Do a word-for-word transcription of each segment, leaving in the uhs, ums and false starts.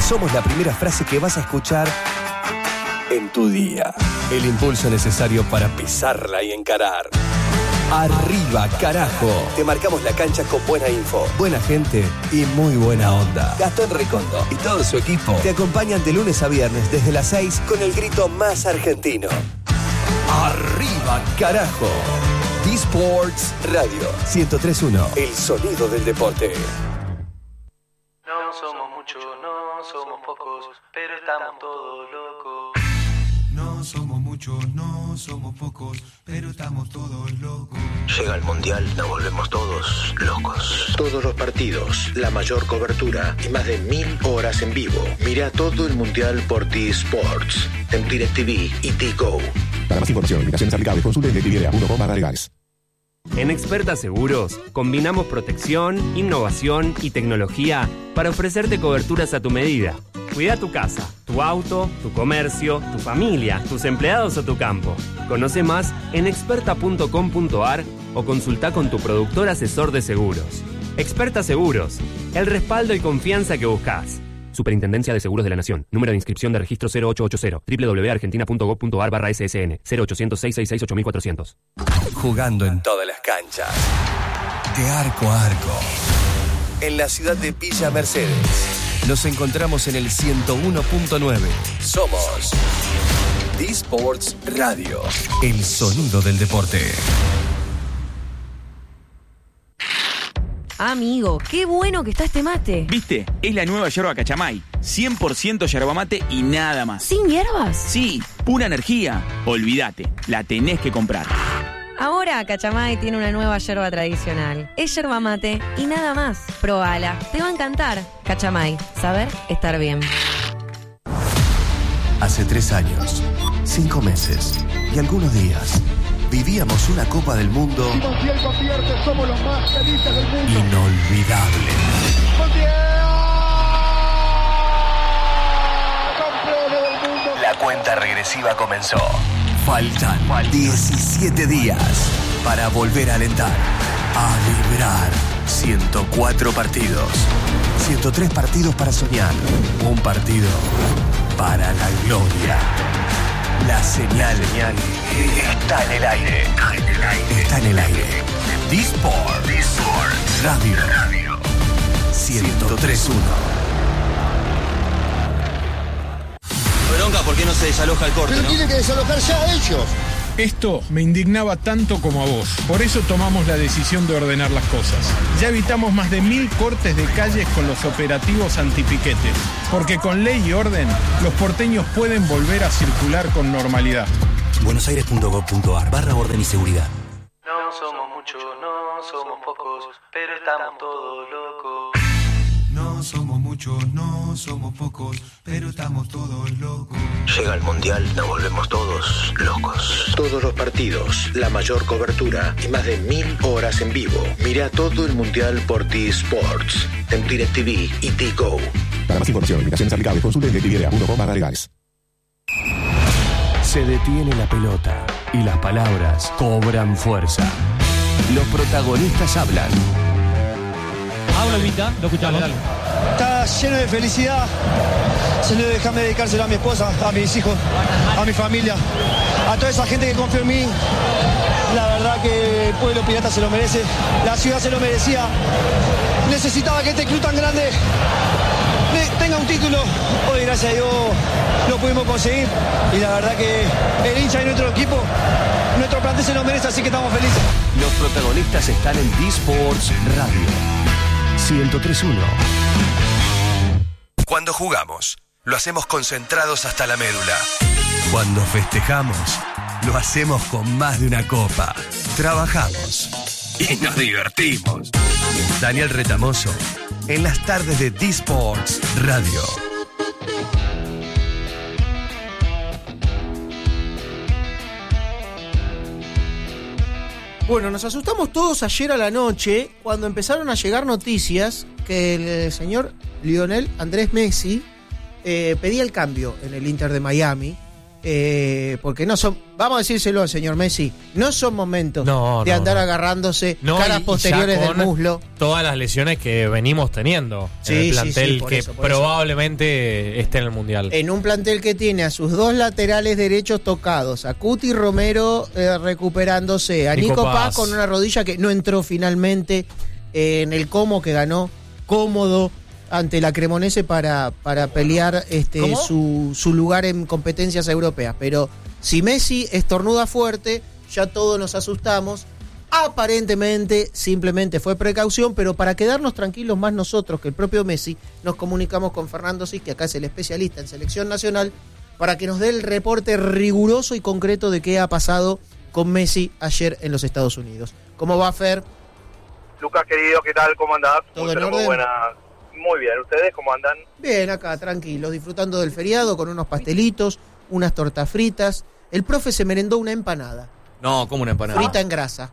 Somos la primera frase que vas a escuchar en tu día. El impulso necesario para pisarla y encarar. Arriba, carajo. Te marcamos la cancha con buena info, buena gente y muy buena onda. Gastón Recondo y todo su equipo te acompañan de lunes a viernes desde las seis con el grito más argentino. Arriba, carajo. D-Sports Radio ciento tres punto uno. El sonido del deporte. No somos muchos, no somos pocos, pero estamos todos locos. No somos muchos, no somos pocos, pero estamos todos locos. Llega el Mundial, nos volvemos todos locos. Todos los partidos, la mayor cobertura y más de mil horas en vivo. Mira todo el Mundial por T-Sports, en DirecTV y T-Go. Para más información, invitaciones aplicables, consulte en directv punto com barra legales. En Experta Seguros, combinamos protección, innovación y tecnología para ofrecerte coberturas a tu medida. Cuida tu casa, tu auto, tu comercio, tu familia, tus empleados o tu campo. Conoce más en experta punto com punto a r o consulta con tu productor asesor de seguros. Experta Seguros, el respaldo y confianza que buscas. Superintendencia de Seguros de la Nación. Número de inscripción de registro cero ocho ocho cero. doble u doble u doble u punto argentina punto gov punto a r barra S S N. cero ochocientos, seiscientos sesenta y seis, ocho mil cuatrocientos. Jugando en todas las canchas. De arco a arco. En la ciudad de Villa Mercedes. Nos encontramos en el ciento uno punto nueve. Somos D-Sports Radio. El sonido del deporte. Amigo, qué bueno que está este mate. ¿Viste? Es la nueva yerba Cachamay. cien por ciento yerba mate y nada más. ¿Sin hierbas? Sí, pura energía. Olvídate, la tenés que comprar. Ahora Cachamay tiene una nueva yerba tradicional. Es yerba mate y nada más. Probala, te va a encantar. Cachamay, saber estar bien. Hace tres años, cinco meses y algunos días vivíamos una Copa del Mundo somos los más felices del mundo. Inolvidable. Campeones del mundo. La cuenta regresiva comenzó. Faltan diecisiete días para volver a alentar, a vibrar. ciento cuatro partidos, ciento tres partidos para soñar, un partido para la gloria. La señal está en el aire. Está en el aire. Está en el aire. D-Sports Radio. ciento tres punto uno. Bronca, ¿por qué no se desaloja el corte? Pero ¿no? tiene que desalojar ya ellos. Esto me indignaba tanto como a vos. Por eso tomamos la decisión de ordenar las cosas. Ya evitamos más de mil cortes de calles con los operativos antipiquete. Porque con ley y orden, los porteños pueden volver a circular con normalidad. buenosaires punto gov punto a r barra orden y seguridad. No somos muchos, no somos pocos, pero estamos todos locos. No somos muchos, no somos pocos, pero estamos todos locos. Llega el Mundial, nos volvemos todos locos. Todos los partidos, la mayor cobertura y más de mil horas en vivo. Mira todo el Mundial por T-Sports, en DirecTV y T-Go. Para más información, invitaciones aplicables, consulte en directv punto com barra legales. Se detiene la pelota y las palabras cobran fuerza. Los protagonistas hablan. Habla, Vita, lo escuchamos. Dale, dale. Está lleno de felicidad. Señor, déjame dedicárselo a mi esposa, a mis hijos, a mi familia, a toda esa gente que confió en mí. La verdad que el pueblo pirata se lo merece, la ciudad se lo merecía. Necesitaba que este club tan grande tenga un título. Hoy, gracias a Dios, lo pudimos conseguir. Y la verdad que el hincha y nuestro equipo, nuestro plantel se lo merece, así que estamos felices. Los protagonistas están en D-Sports Radio ciento tres punto uno. Cuando jugamos, lo hacemos concentrados hasta la médula. Cuando festejamos, lo hacemos con más de una copa. Trabajamos y nos divertimos. Daniel Retamoso, en las tardes de D-Sports Radio. Bueno, nos asustamos todos ayer a la noche cuando empezaron a llegar noticias que el señor Lionel Andrés Messi eh, pedía el cambio en el Inter de Miami Eh, porque no son, vamos a decírselo al señor Messi, no son momentos no, de no, andar no. agarrándose No, caras y- y posteriores ya del con muslo. Todas las lesiones que venimos teniendo Sí, en el sí, plantel sí, por que eso, por probablemente esté en el Mundial. En un plantel que tiene a sus dos laterales derechos tocados, a Cuti Romero eh, recuperándose, a Nico Nico Paz. Paz con una rodilla que no entró finalmente eh, en el Como, que ganó cómodo ante la Cremonese para, para pelear este, su, su lugar en competencias europeas. Pero si Messi estornuda fuerte, ya todos nos asustamos. Aparentemente simplemente fue precaución, pero para quedarnos tranquilos más nosotros que el propio Messi, nos comunicamos con Fernando Sis, que acá es el especialista en selección nacional, para que nos dé el reporte riguroso y concreto de qué ha pasado con Messi ayer en los Estados Unidos. ¿Cómo va, Fer? Lucas, querido, ¿qué tal? ¿Cómo andás? ¿Todo Muy, en pero muy orden? buena. Muy bien, ¿ustedes cómo andan? Bien, acá, tranquilos, disfrutando del feriado con unos pastelitos, unas tortas fritas. El profe se merendó una empanada, No, como una empanada. frita en grasa.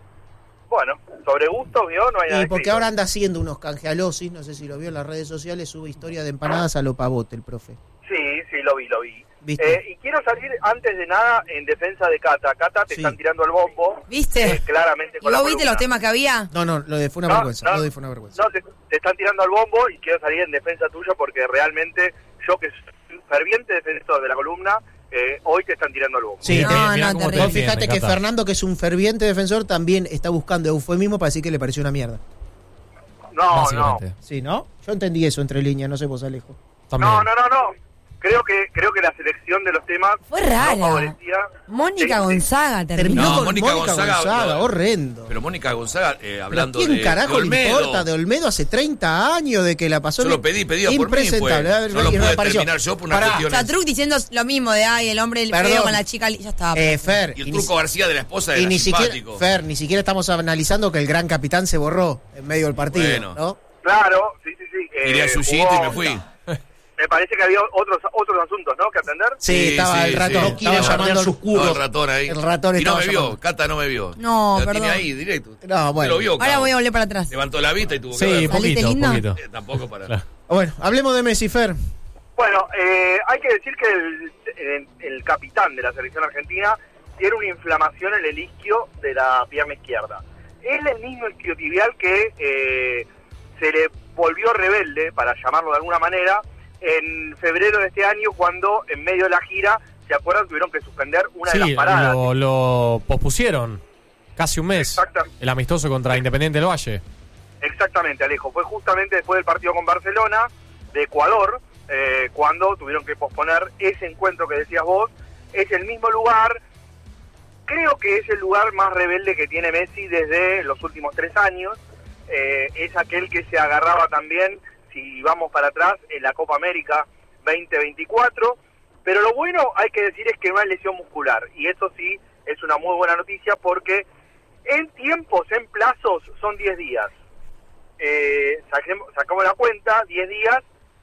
Bueno, sobre gustos, ¿vio? No hay nada Y porque escrito. ahora anda haciendo unos canjealosis, no sé si lo vio en las redes sociales, sube historia de empanadas a lo pavote el profe. Sí, sí, lo vi, lo vi. ¿Viste? Eh, y quiero salir antes de nada en defensa de Cata. Cata, te Sí. están tirando el bombo. ¿Viste? eh, claramente ¿Y con la vos viste columna. los temas que había? No, no, lo de fue una No, vergüenza, no. lo de fue una vergüenza. No, te, te están tirando al bombo y quiero salir en defensa tuya porque realmente yo, que soy un ferviente defensor de la columna, eh, hoy te están tirando al bombo. Sí, No, te- no, mirá no, cómo terrible. vos fíjate Defiende, que Cata. Fernando, que es un ferviente defensor, también está buscando eufemismo para decir que le pareció una mierda. No, no. Básicamente. Sí, ¿no? Yo entendí eso entre líneas, no sé vos, Alejo. También. No, no, no, no. Creo que creo que la selección de los temas Fue rara. no favorecía. Mónica Sí, sí. Gonzaga terminó. Terminó No, con Mónica Mónica Gonzaga, Gonzaga, no. horrendo. Pero Mónica Gonzaga, eh, ¿Pero hablando quién de, carajo de le Olmedo, importa de Olmedo hace treinta años de que la pasó? Yo lo pedí, pedía por mí, pues. Impresentable. A ver, Yo lo y no pude apareció. terminar yo por una Pará. cuestión. Chatruc diciendo lo mismo de ay, el hombre Perdón. feo con la chica. Ya estaba. Eh, Fer, Y el y ni, Turco García de la esposa y era ni siquiera, simpático. Fer, ni siquiera estamos analizando que el gran capitán se borró en medio del partido, Bueno. ¿no? Claro, sí, sí, sí. eh, Tiré a Yuyito jugó- y me fui. Me parece que había otros otros asuntos, ¿no? Que atender. Sí, Sí, estaba sí, el ratón, sí. estaba Estaba llamando sus curros. el ratón ahí. El ratón y no estaba me vio, llamando. Cata no me vio. No, Lo perdón. tiene ahí, directo. No, bueno. Lo vio, Ahora cabrón. voy a volver para atrás. Levantó la vista y tuvo que Sí, ver. poquito, ¿Saliste lindo? poquito. Eh, tampoco para... Claro. Bueno, hablemos de Messi, Fer. Bueno, eh, hay que decir que el, el, el capitán de la selección argentina tiene una inflamación en el isquio de la pierna izquierda. Es el mismo isquiotibial que eh, se le volvió rebelde, para llamarlo de alguna manera, en febrero de este año, cuando en medio de la gira, ¿se acuerdan? Tuvieron que suspender una de las Sí, paradas. lo, lo pospusieron casi un mes. Exacta- El amistoso contra Independiente del Valle. Exactamente, Alejo. Fue justamente después del partido con Barcelona, de Ecuador, eh, cuando tuvieron que posponer ese encuentro que decías vos. Es el mismo lugar, creo que es el lugar más rebelde que tiene Messi desde los últimos tres años. Eh, es aquel que se agarraba también, si vamos para atrás, en la Copa América veinte veinticuatro. Pero lo bueno, hay que decir, es que no hay lesión muscular. Y eso sí es una muy buena noticia, porque en tiempos, en plazos, son diez días. Eh, saquemos, sacamos la cuenta, diez días,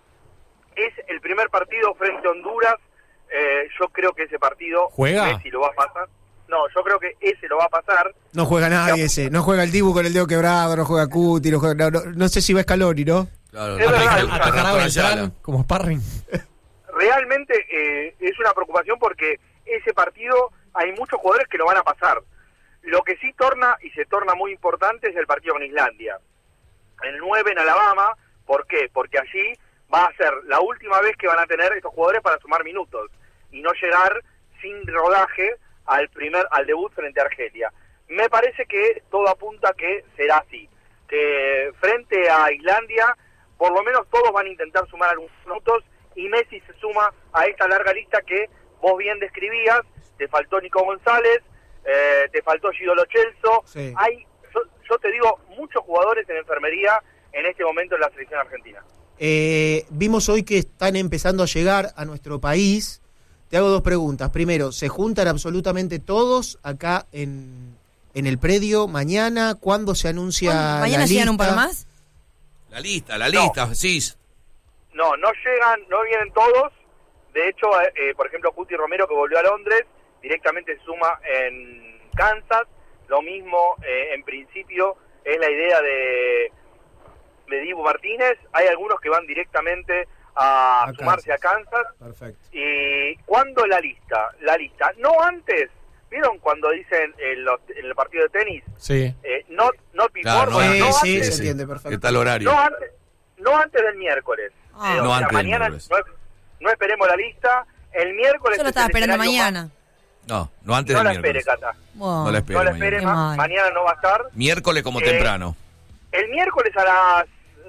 es el primer partido frente a Honduras. Eh, yo creo que ese partido ¿Juega? Messi lo va a pasar. No, yo creo que ese lo va a pasar. No juega nadie ese. No juega el Dibu con el dedo quebrado, no juega Cuti, no, juega, no, no, no sé si va Scaloni, ¿no? Claro, Es verdad, atacar- Lucas. atacar Atacar a a Beltrán Ayala. como sparring. Realmente eh, es una preocupación, porque ese partido hay muchos jugadores que lo van a pasar. Lo que sí torna, y se torna muy importante, es el partido con Islandia. El nueve en Alabama. ¿Por qué? Porque allí va a ser la última vez que van a tener estos jugadores para sumar minutos y no llegar sin rodaje al primer al debut frente a Argelia. Me parece que todo apunta a que será así, que frente a Islandia por lo menos todos van a intentar sumar algunos minutos, y Messi se suma a esta larga lista que vos bien describías. Te faltó Nico González, eh, te faltó Gio Lo Celso. Sí. Hay, yo, yo te digo, muchos jugadores en enfermería en este momento en la selección argentina. Eh, vimos hoy que están empezando a llegar a nuestro país. Te hago dos preguntas. Primero, ¿se juntan absolutamente todos acá en, en el predio mañana? ¿Cuándo se anuncia la ¿Mañana lista? llegan un par más? La lista, la lista, sí. No, no llegan, no vienen todos. De hecho, eh, eh, por ejemplo, Cuti Romero, que volvió a Londres, directamente se suma en Kansas. Lo mismo, eh, en principio, es la idea de, de Dibu Martínez. Hay algunos que van directamente a, A sumarse a Kansas. Perfecto. ¿Y cuándo la lista? La lista, no antes. ¿Vieron cuando dicen en, los, en el partido de tenis? Sí. Eh, not, not before, Claro, no bueno, antes, no sí, antes, se entiende perfecto. Está el horario. no antes, no antes del miércoles. Ah. Eh, o No sea, antes del mañana miércoles. no, no esperemos la lista. El miércoles Yo lo es estaba el esperando escenario mañana. más- No, no antes No del la espere, miércoles. Cata. Wow. No la espere No la mañana. espere, Qué ma- mal. mañana no va a estar. Miércoles como Eh, temprano. El miércoles a las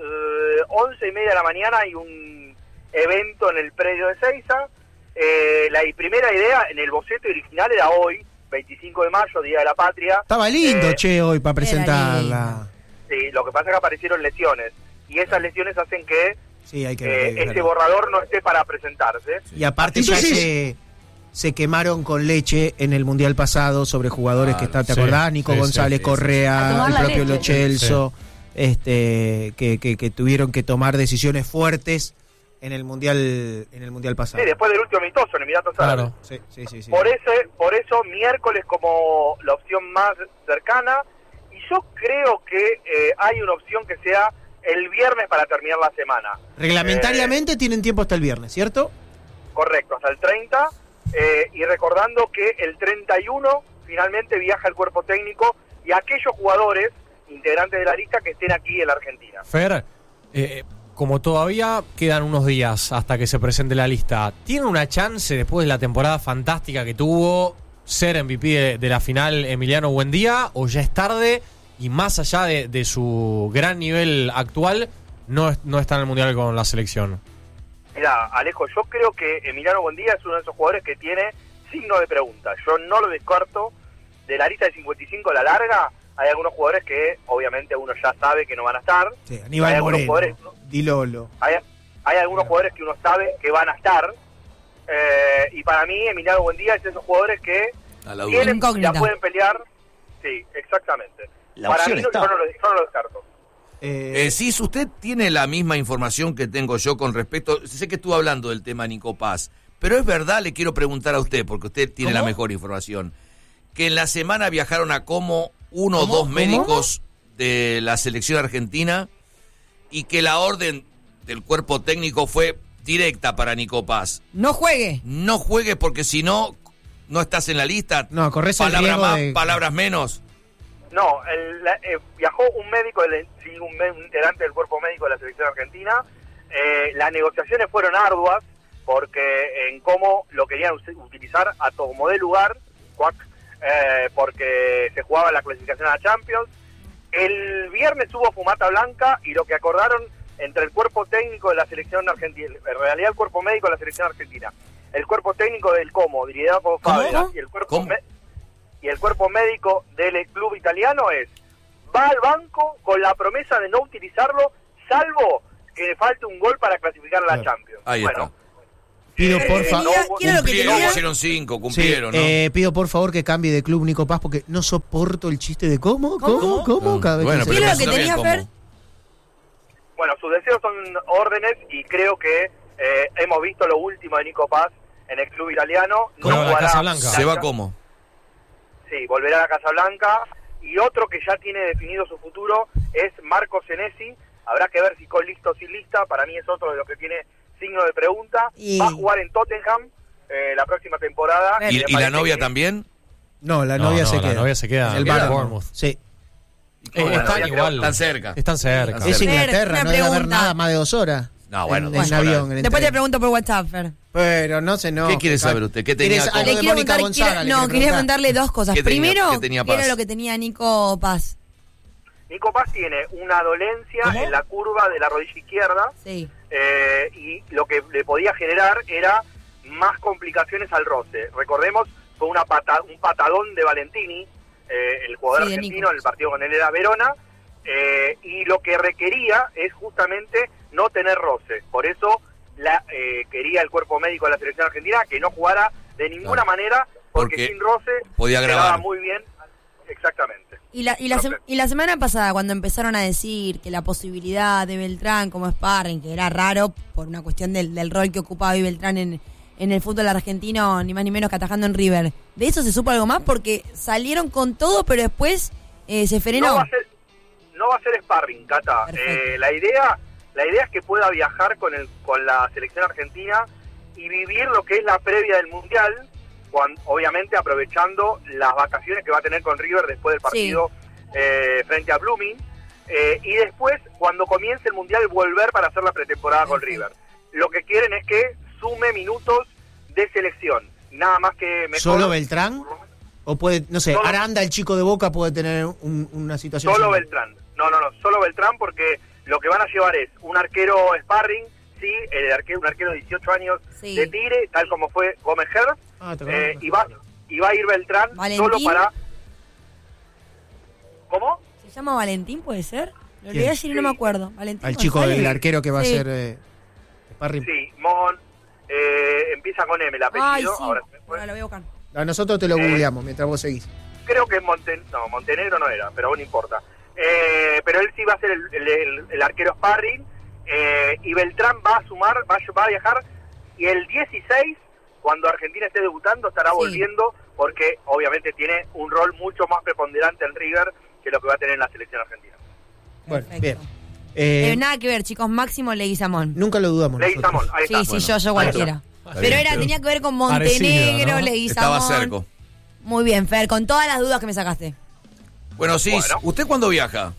eh, once y media de la mañana hay un evento en el predio de Seiza. Eh, la primera idea en el boceto original era hoy, veinticinco de mayo, Día de la Patria. Estaba lindo, Eh, che, hoy para Era presentarla. Sí, lo que pasa es que aparecieron lesiones. Y esas lesiones hacen que Sí, hay que eh, ver. ese borrador no esté para presentarse. Y aparte ya Entonces- se, se quemaron con leche en el Mundial pasado sobre jugadores que están, ¿te sí, acordás? Nico sí, González sí, sí, A Correa, tomar el la propio leche. Lo Celso, este, que, que, que tuvieron que tomar decisiones fuertes en el Mundial en el Mundial pasado. Sí, después del último amistoso en Emiratos Árabes. Claro. Sí, sí, sí, sí. Por ese, por eso miércoles como la opción más cercana, y yo creo que eh, hay una opción que sea el viernes para terminar la semana. Reglamentariamente tienen tiempo hasta el viernes, ¿cierto? Eh, correcto, hasta el treinta, eh, y recordando que el treinta y uno finalmente viaja el cuerpo técnico y aquellos jugadores integrantes de la lista que estén aquí en la Argentina. Fer, eh, como todavía quedan unos días hasta que se presente la lista, ¿tiene una chance después de la temporada fantástica que tuvo ser M V P de, de la final Emiliano Buendía, o ya es tarde y más allá de, de su gran nivel actual no, es- no está en el Mundial con la selección? Mira, Alejo, yo creo que Emiliano Buendía es uno de esos jugadores que tiene signo de pregunta. Yo no lo descarto. De la lista de cincuenta y cinco a la larga, hay algunos jugadores que obviamente uno ya sabe que no van a estar. Sí, hay Aníbal algunos Moreno, jugadores, Di Lolo. hay, hay algunos jugadores que uno sabe que van a estar. Eh, y para mí, Emiliano Buendía es de esos jugadores que A la duda. tienen, Incógnita. ya pueden pelear. Sí, exactamente. La para opción mí, no, está. yo, no lo, yo no lo descarto. Eh, Eh, sí, si usted tiene la misma información que tengo yo con respecto, sé que estuvo hablando del tema Nico Paz, pero es verdad, le quiero preguntar a usted, porque usted tiene ¿Cómo? la mejor información, que en la semana viajaron a Como uno o ¿Cómo? dos ¿Cómo? médicos de la selección argentina y que la orden del cuerpo técnico fue directa para Nico Paz. No juegue. No juegues porque si no, no estás en la lista. No, corres el Palabras riesgo más, de- palabras menos. No, el- la- eh, viajó un médico, del- sí, un, me- un integrante del cuerpo médico de la selección argentina. Eh, las negociaciones fueron arduas porque en cómo lo querían us- utilizar a como de lugar, cuac, eh, porque se jugaba la clasificación a la Champions. El viernes hubo fumata blanca y lo que acordaron entre el cuerpo técnico de la selección argentina, en realidad el cuerpo médico de la selección argentina, el cuerpo técnico del Como, liderado por Fabregas, y el cuerpo ¿Cómo? me- y el cuerpo médico del club italiano es, va al banco con la promesa de no utilizarlo, salvo que le falte un gol para clasificar a la Champions. Ahí Bueno, está. pido eh, por favor. no hubo- ¿Quién era lo que Cumplieron, tenía? hicieron cinco, Sí, cumplieron, ¿no? eh, pido por favor que cambie de club Nico Paz porque no soporto el chiste de cómo, cómo, cómo, cada vez Bueno, que pero se- ¿Qué es lo que está bien, tenía, ¿cómo? Fer? Bueno, sus deseos son órdenes y creo que eh, hemos visto lo último de Nico Paz en el club italiano. No Bueno, la jugará- Casa Blanca. ¿Se va cómo? Sí, volverá a la Casa Blanca. Y otro que ya tiene definido su futuro es Marco Senesi. Habrá que ver si con listo o sin lista. Para mí es otro de los que tiene signo de pregunta. Y- Va a jugar en Tottenham eh, la próxima temporada. ¿Y, me y la parece novia que- también? No, la No, novia no, se la queda. novia se queda En el en Bournemouth. Bournemouth. Sí. Eh, Bueno, están ya igual. Están cerca. Están cerca. Están Es cerca. Inglaterra, Una no debe haber pregunta. nada más de dos horas. No, bueno, en, dos en horas. avión. en Después tren. te pregunto por WhatsApp, Fer. Pero no se no. ¿Qué quiere saber usted? ¿Qué tenía ¿Quieres como- algo Le de quiero Mónica preguntar, Gonzaga? quiero- le no, quiere quería preguntar? preguntarle dos cosas. ¿Qué tenía- Primero, qué tenía ¿qué era Paz? lo que tenía Nico Paz? Nico Paz tiene una dolencia ¿Cómo? en la curva de la rodilla izquierda. Sí. eh, y lo que le podía generar era más complicaciones al roce. Recordemos, fue una pata, un patadón de Valentini, eh, el jugador Sí, de argentino, Nico. en el partido con él era Verona, eh, y lo que requería es justamente no tener roce. Por eso la eh, quería el cuerpo médico de la selección argentina que no jugara de ninguna Claro. manera, porque, Porque sin roce podía quedaba grabar. muy bien. Exactamente. Y la, y, la sem- y la semana pasada, cuando empezaron a decir que la posibilidad de Beltrán como sparring, que era raro por una cuestión del, del rol que ocupaba hoy Beltrán en, en el fútbol argentino, ni más ni menos que atajando en River, ¿de eso se supo algo más? Porque salieron con todo, pero después eh, se No frenó. va a ser, no va a ser sparring, Cata. Perfecto. Eh, la idea La idea es que pueda viajar con el con la selección argentina y vivir lo que es la previa del Mundial, cuando, obviamente aprovechando las vacaciones que va a tener con River después del partido sí. eh, frente a Blooming, eh, y después, cuando comience el Mundial, volver para hacer la pretemporada con River. Lo que quieren es que sume minutos de selección, nada más que mejor. ¿Solo Beltrán? ¿O puede, no sé, solo, Aranda, el chico de Boca, puede tener un, una situación? Solo similar? Beltrán, no, no, no, solo Beltrán, porque lo que van a llevar es un arquero sparring, sí, el arquero, un arquero de dieciocho años sí. de Tigre, tal como fue Gómez Ger, ah, eh, y, va, y va a ir Beltrán ¿Valentín? Solo para... ¿Cómo? ¿Se llama Valentín, puede ser? Lo olvidé ayer y no me acuerdo. Valentín Al chico González. del arquero que va sí. a ser eh, sparring. Sí, Mon, eh, empieza con M el apellido. Ay, sí. Ahora, ahora lo voy a buscar. A nosotros te lo eh, googleamos mientras vos seguís. Creo que Monten no, Montenegro no era, pero no importa. Eh, pero él sí va a ser el, el, el, el arquero sparring, eh, y Beltrán va a sumar, va, va a viajar, y el dieciséis, cuando Argentina esté debutando, estará sí. volviendo, porque obviamente tiene un rol mucho más preponderante en River que lo que va a tener en la selección argentina. Bueno, perfecto. bien. Eh, eh, nada que ver, chicos, Máximo Leguizamón. Nunca lo dudamos. Leguizamón, ahí está. Sí, sí, bueno, yo, yo cualquiera. Pero bien, era, pero tenía que ver con Montenegro, ¿no? Leguizamón. Estaba cerco. Muy bien, Fer, con todas las dudas que me sacaste. Bueno, sí, bueno. ¿Usted cuándo viaja?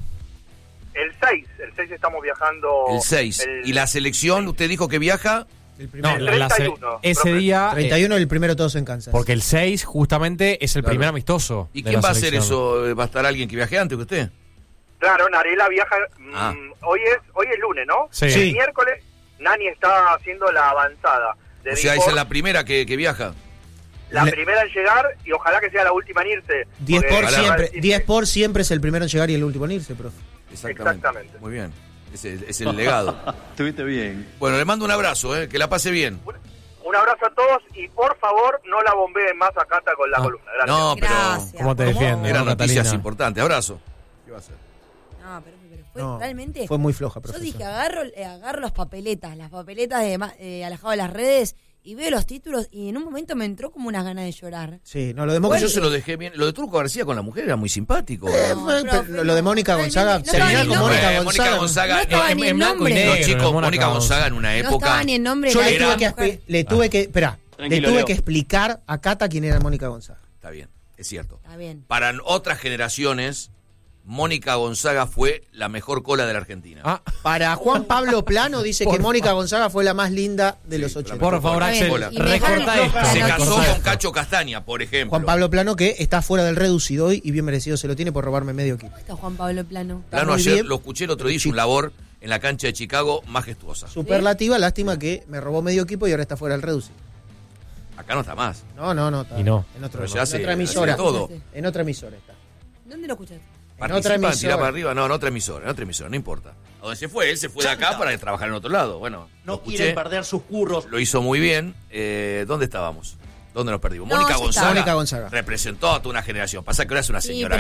El seis, el seis estamos viajando. El seis. El... ¿Y la selección, usted dijo que viaja? El primero. No, la, treinta y uno, ese profe. Día... treinta y uno, eh, el primero todos en Kansas. Porque el seis justamente es el claro. primer amistoso. ¿Y quién va a hacer eso? ¿Va a estar alguien que viaje antes que usted? Claro, Narela viaja, ah. mmm, hoy es hoy es lunes, ¿no? Sí. El sí. miércoles Nani está haciendo la avanzada. De o sea, esa es la primera que, que viaja. La Le... primera en llegar y ojalá que sea la última en irse. diez por siempre, diez por siempre es el primero en llegar y el último en irse, profe. Exactamente. Exactamente. Muy bien. Es el, es el legado. Estuviste bien. Bueno, le mando un abrazo, ¿eh? Que la pase bien. Un, un abrazo a todos y por favor no la bombeen más a Cata con la no. columna. Gracias. No, pero Gracias. ¿Cómo te defiende? Eran noticias Catalina? importantes. Abrazo. ¿Qué va a hacer? No, pero, pero fue No, realmente... Fue muy floja, Yo profesor. dije, agarro, eh, agarro las papeletas, las papeletas de eh, alejado de las redes y veo los títulos y en un momento me entró como unas ganas de llorar. Sí, no, lo de Porque Mónica... yo se lo dejé bien. Lo de Turco García con la mujer era muy simpático. Eh, No, pero, profe, pero lo de Mónica no, Gonzaga, no terminar estaba con ni Mónica Eh, Gonzaga. Mónica Gonzaga. No estaba en- ni en el blanco y nombre. negro, No, chicos, Mónica Mónica Gonzaga en una No época. estaba ni el nombre Yo de le la tuve que, mujer. expli- le tuve que, espera, le Tranquilo, tuve Leo. que explicar a Cata quién era Mónica Gonzaga. Está bien, es cierto. Está bien. Para otras generaciones, Mónica Gonzaga fue la mejor cola de la Argentina. Ah, Para Juan Pablo Plano dice Por que Mónica Gonzaga fue la más linda de los ochenta. por favor, Está bien. Axel, Y me recorta dejaron esto. floja Se la casó noticia. con Cacho Castaña, por ejemplo. Juan Pablo Plano, que está fuera del reducido hoy y bien merecido se lo tiene por robarme medio equipo. Está Juan Pablo Plano. Plano muy ayer bien. lo escuché el otro día, hizo un labor en la cancha de Chicago majestuosa. Superlativa, lástima que me robó medio equipo y ahora está fuera del reducido. Acá no está más. No, no, no. Está Y no. En, otro, Pero en ya hace- otra hace emisora. todo. En otra emisora está. ¿Dónde lo escuchaste? En otra Participa, emisora. tira para arriba. No, en otra emisora, en otra emisora, no importa. ¿A dónde se fue? Él se fue de acá para trabajar en otro lado. Bueno, lo No escuché, quieren perder sus curros. lo hizo muy bien. Eh, ¿Dónde estábamos? ¿Dónde nos perdimos? No, Mónica ya Gonzaga, Mónica Gonzaga. representó a toda una generación. Pasa que ahora es una Sí, señora pero